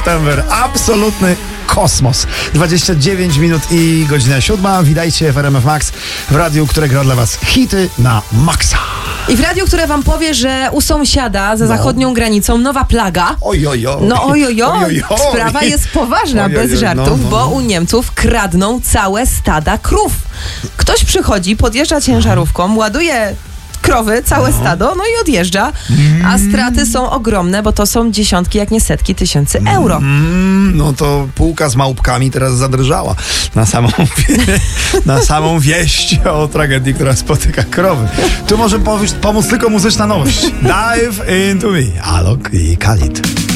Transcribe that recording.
September, absolutny kosmos. 29 minut i godzina 7. Witajcie w RMF Max, w radiu, które gra dla was hity na maksa. I w radiu, które wam powie, że u sąsiada za zachodnią granicą nowa plaga. Ojojo. No ojojo, sprawa jest poważna, bez żartów, bo u Niemców kradną całe stada krów. Ktoś przychodzi, podjeżdża ciężarówką, ładuje krowy, całe stado, no i odjeżdża, a straty są ogromne, bo to są dziesiątki, jak nie setki tysięcy euro. No to półka z małpkami teraz zadrżała na samą wieść o tragedii, która spotyka krowy. Tu może pomóc tylko muzyczna nowość. Dive into me. Alok i Khalid.